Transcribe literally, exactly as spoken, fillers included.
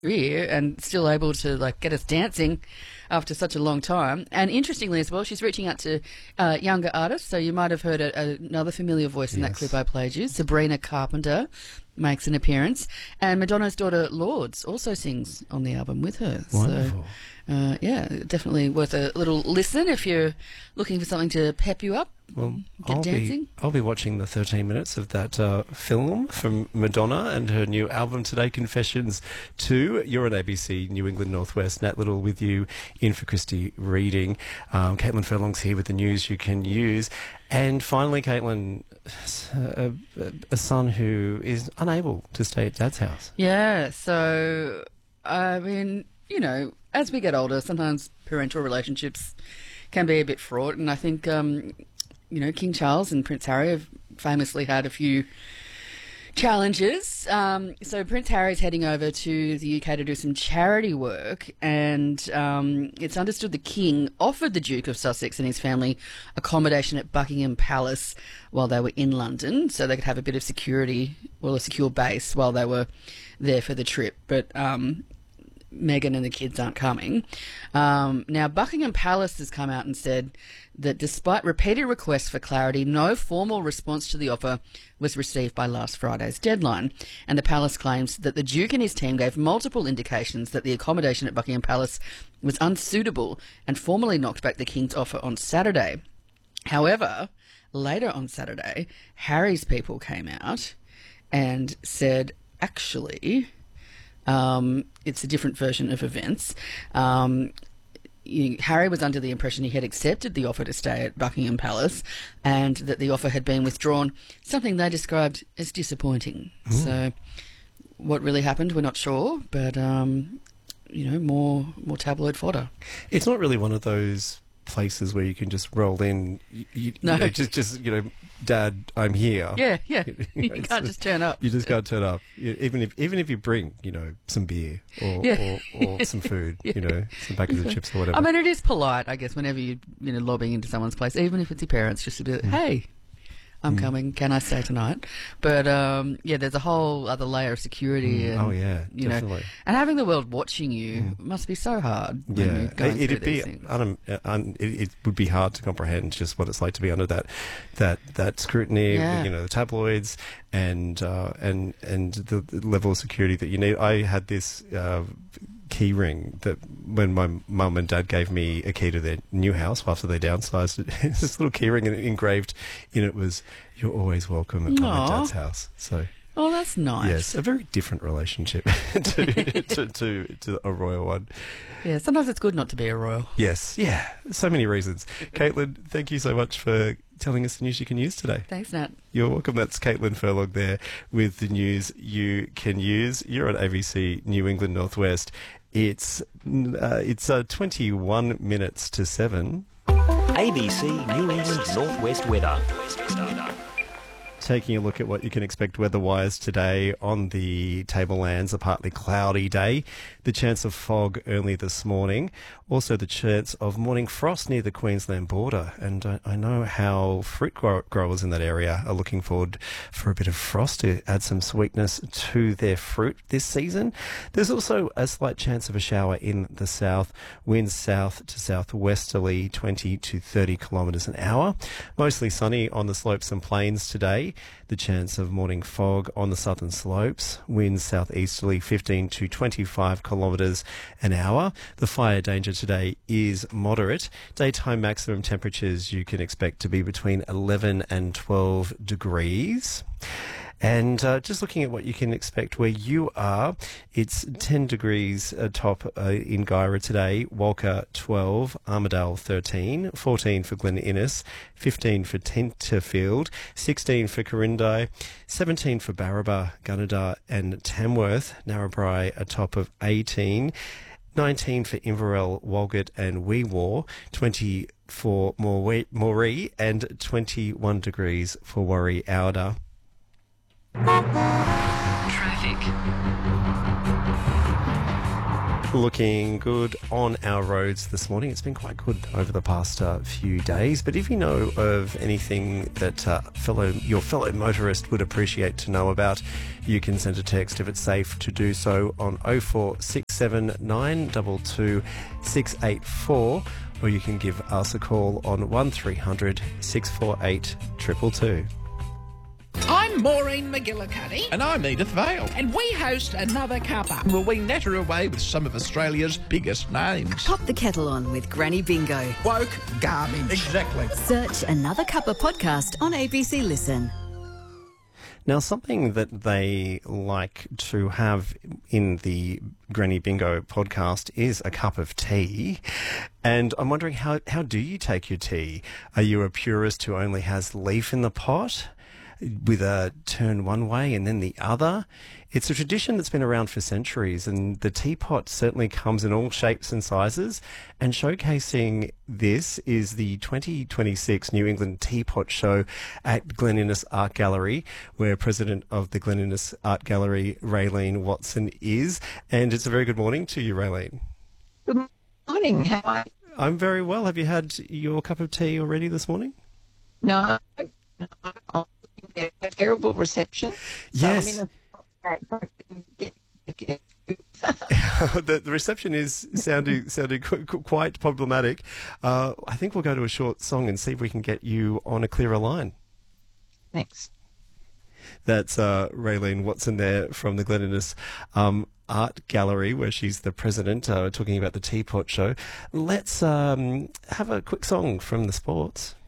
career and still able to like get us dancing after such a long time. And interestingly as well, she's reaching out to uh, younger artists. So you might have heard a, a, another familiar voice in Yes. that clip I played you. Sabrina Carpenter makes an appearance, and Madonna's daughter Lourdes also sings on the album with her. Wonderful. So, uh, yeah, definitely worth a little listen if you're looking for something to pep you up. Well, Get I'll dancing. be I'll be watching the thirteen minutes of that uh, film from Madonna and her new album today, Confessions two. You're on A B C New England Northwest. Nat Little with you in for Christy Reading. Um, Caitlin Furlong's here with the news you can use. And finally, Caitlin, a, a son who is unable to stay at Dad's house. Yeah, so, I mean, you know, as we get older, sometimes parental relationships can be a bit fraught, and I think, um, you know, King Charles and Prince Harry have famously had a few challenges. Um, so Prince Harry's heading over to the U K to do some charity work, and um, it's understood the King offered the Duke of Sussex and his family accommodation at Buckingham Palace while they were in London, so they could have a bit of security, well, a secure base while they were there for the trip. But um, Meghan and the kids aren't coming. Um, now, Buckingham Palace has come out and said that despite repeated requests for clarity, no formal response to the offer was received by last Friday's deadline. And the palace claims that the Duke and his team gave multiple indications that the accommodation at Buckingham Palace was unsuitable and formally knocked back the King's offer on Saturday. However, later on Saturday, Harry's people came out and said, actually, Um, it's a different version of events. Um, you, Harry was under the impression he had accepted the offer to stay at Buckingham Palace and that the offer had been withdrawn, something they described as disappointing. Ooh. So what really happened, we're not sure, but, um, you know, more, more tabloid fodder. It's not really one of those places where you can just roll in, you, you, No. you know, just, just, you know, Dad, I'm here. Yeah, yeah. You know, You it's can't just turn up. You just can't turn up. You, even if even if you bring, you know, some beer or Yeah. or, or some food, Yeah. you know, some packets of chips or whatever. I mean, it is polite, I guess, whenever you, you know, lobbying into someone's place, even if it's your parents, just to be like, hey, I'm coming, can I stay tonight? But, um, yeah, there's a whole other layer of security. Mm, And, oh, yeah, you definitely. know, and having the world watching you must be so hard. when Yeah, you're going it, through it'd be these things. un, un, it, it would be hard to comprehend just what it's like to be under that that that scrutiny. Yeah. You know, the tabloids and uh, and and the, the level of security that you need. I had this uh, key ring that when my mum and dad gave me a key to their new house after they downsized, it's this little key ring, and engraved in it was "You're always welcome at mum and Aw. dad's house." So. Oh, that's nice. Yes, a very different relationship to, to, to to a royal one. Yeah, sometimes it's good not to be a royal. Yes, yeah, so many reasons. Caitlin, thank you so much for telling us the news you can use today. Thanks, Nat. You're welcome. That's Caitlin Furlong there with the news you can use. You're on A B C New England Northwest. It's uh, it's uh, twenty-one minutes to seven. A B C New England Northwest weather. Taking a look at what you can expect weather-wise today on the Tablelands, a partly cloudy day. The chance of fog early this morning. Also the chance of morning frost near the Queensland border. And I, I know how fruit grow- growers in that area are looking forward for a bit of frost to add some sweetness to their fruit this season. There's also a slight chance of a shower in the south. Winds south to southwesterly, twenty to thirty kilometres an hour. Mostly sunny on the slopes and plains today. The chance of morning fog on the southern slopes. Winds southeasterly, fifteen to twenty-five kilometres an hour. The fire danger today is moderate. Daytime maximum temperatures you can expect to be between eleven and twelve degrees. And uh, just looking at what you can expect where you are, it's ten degrees uh, top uh, in Guyra today, Walker twelve, Armidale thirteen, fourteen for Glen Innes, fifteen for Tenterfield, sixteen for Corindai, seventeen for Barraba, Gunnedah and Tamworth, Narrabri a top of eighteen, nineteen for Inverell, Walgett and Weewaw, twenty for Moree, Moree and twenty-one degrees for Warri Ouder. Traffic. Looking good on our roads this morning. It's been quite good over the past uh, few days. But if you know of anything that uh, fellow your fellow motorist would appreciate to know about, you can send a text if it's safe to do so on oh four six seven nine two two six eight four, or you can give us a call on one three hundred six four eight two two two. I'm Maureen McGillicuddy. And I'm Edith Vale. And we host Another Cuppa. Will we natter away with some of Australia's biggest names? Pop the kettle on with Granny Bingo. Woke garbage. Exactly. Search Another Cuppa podcast on A B C Listen. Now, something that they like to have in the Granny Bingo podcast is a cup of tea. And I'm wondering, how, how do you take your tea? Are you a purist who only has leaf in the pot, with a turn one way and then the other? It's a tradition that's been around for centuries, and the teapot certainly comes in all shapes and sizes. And showcasing this is the twenty twenty-six New England Teapot Show at Glen Innes Art Gallery, where President of the Glen Innes Art Gallery, Raylene Watson, is. And it's a very good morning to you, Raylene. Good morning. How are you? I'm very well. Have you had your cup of tea already this morning? No, no, a terrible reception. Yes. So the, the reception is sounding sounding qu- qu- quite problematic. Uh, I think we'll go to a short song and see if we can get you on a clearer line. Thanks. That's uh, Raylene Watson there from the Glen Innes um, Art Gallery, where she's the president, uh, talking about the Teapot Show. Let's um, have a quick song from the sports.